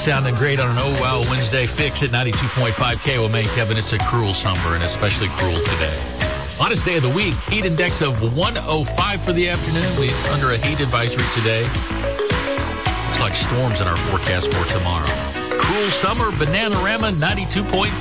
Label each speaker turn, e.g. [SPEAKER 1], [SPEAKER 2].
[SPEAKER 1] sounding great on an Oh Wow Wednesday. Fix at 92.5 KOMA. Kevin, it's a cruel summer, and especially cruel today. Hottest day of the week, heat index of 105 for the afternoon. We're under a heat advisory today. Looks like storms in our forecast for tomorrow. Cruel summer, Bananarama 92.5.